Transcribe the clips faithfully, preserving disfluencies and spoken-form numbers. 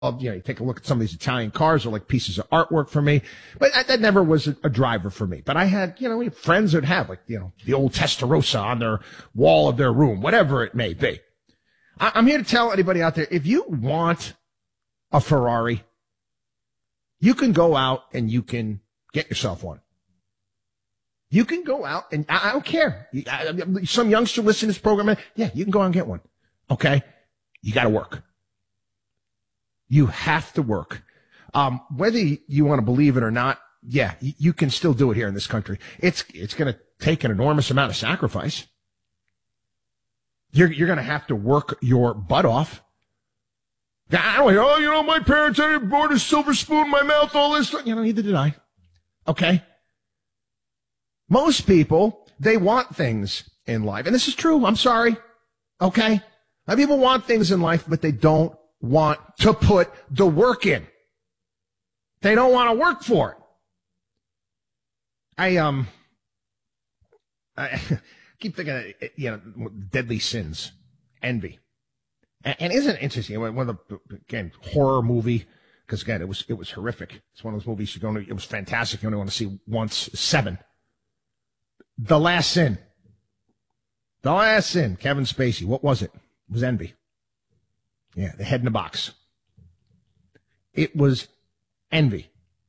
You know, you take a look at some of these Italian cars, are like pieces of artwork for me. But that, that never was a, a driver for me. But I had, you know, we had friends that have, like, you know, the old Testarossa on their wall of their room, whatever it may be. I, I'm here to tell anybody out there, if you want a Ferrari, you can go out and you can get yourself one. You can go out and I, I don't care. I, I, some youngster listening to this program, yeah, you can go out and get one. Okay? You got to work. You have to work. Um, whether you want to believe it or not, yeah, you can still do it here in this country. It's, it's going to take an enormous amount of sacrifice. You're, you're going to have to work your butt off. I don't hear, oh, you know, my parents had a born a silver spoon in my mouth, all this stuff. You know, neither did I. Okay. Most people, they want things in life. And this is true. I'm sorry. Okay. Now, people want things in life, but they don't want to put the work in. They don't want to work for it. I, um, I keep thinking of, you know, deadly sins, envy. And, and isn't it interesting? One of the, again, horror movie, because again, it was, it was horrific. It's one of those movies you only, it was fantastic. You only want to see once, Seven. The Last Sin. The Last Sin, Kevin Spacey. What was it? It was envy. Yeah, the head in the box. It was envy.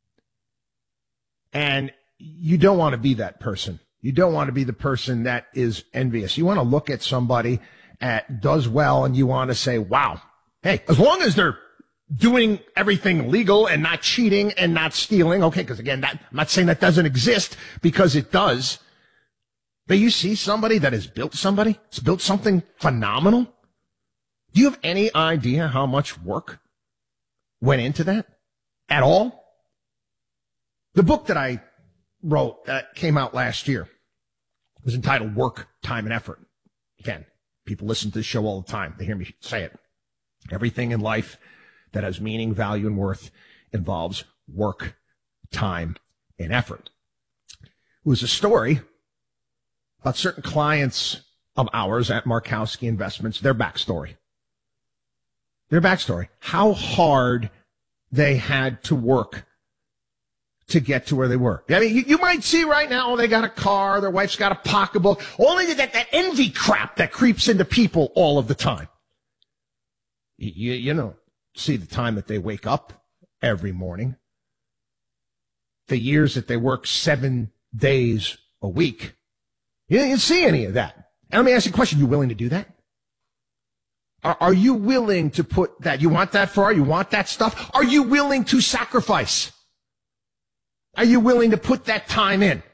And you don't want to be that person. You don't want to be the person that is envious. You want to look at somebody that does well and you want to say, wow, hey, as long as they're doing everything legal and not cheating and not stealing, okay, because again, that, I'm not saying that doesn't exist, because it does. But you see somebody that has built somebody, has built something phenomenal. Do you have any idea how much work went into that at all? The book that I wrote that came out last year was entitled Work, Time, and Effort. Again, people listen to the show all the time. They hear me say it. Everything in life that has meaning, value, and worth involves work, time, and effort. It was a story about certain clients of ours at Markowski Investments, their backstory. Their backstory, how hard they had to work to get to where they were. I mean, you, you might see right now, oh, they got a car, their wife's got a pocketbook, only that, that envy crap that creeps into people all of the time. You, you know, see the time that they wake up every morning, the years that they work seven days a week. You didn't see any of that. And let me ask you a question. You willing to do that? Are, are you willing to put that? You want that far? You want that stuff? Are you willing to sacrifice? Are you willing to put that time in?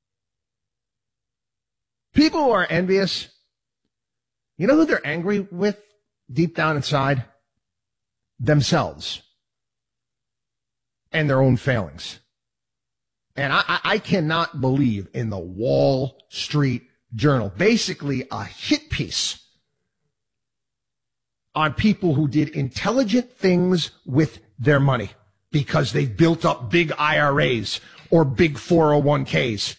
People who are envious, you know who they're angry with deep down inside? Themselves and their own failings. And I, I cannot believe in the Wall Street Journal, basically a hit piece on people who did intelligent things with their money because they built up big I R As or big four oh one Ks.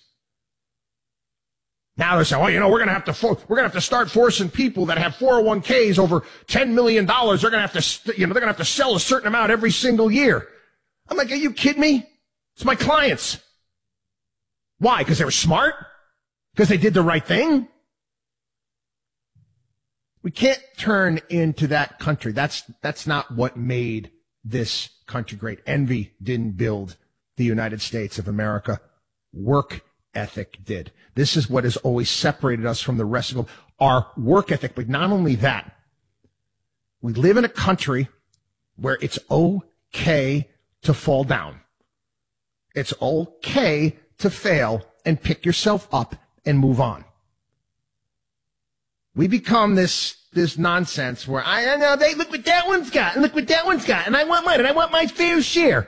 Now they're saying, well, you know, we're going to have to, for- we're going to have to start forcing people that have four oh one Ks over ten million dollars. They're going to have to, you know, they're going to have to sell a certain amount every single year. I'm like, are you kidding me? It's my clients. Why? Because they were smart? Because they did the right thing? We can't turn into that country. That's, that's not what made this country great. Envy didn't build the United States of America. Work ethic did. This is what has always separated us from the rest of them, our work ethic. But not only that, we live in a country where it's okay to fall down. It's okay to fail and pick yourself up and move on. We become this, this nonsense where I, I know they look what that one's got and look what that one's got and I want mine and I want my fair share.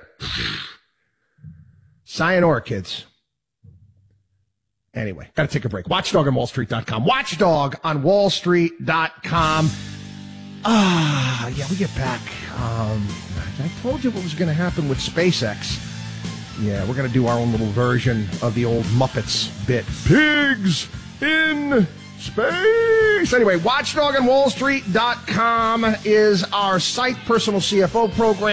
Sayonara, kids. Anyway, gotta take a break. Watchdog on wall street dot com. Watchdog on wall street dot com. Ah, yeah, we get back. Um, I told you what was going to happen with SpaceX. Yeah, we're going to do our own little version of the old Muppets bit. Pigs in Space. Anyway, watchdog on wall street dot com is our site, personal C F O program.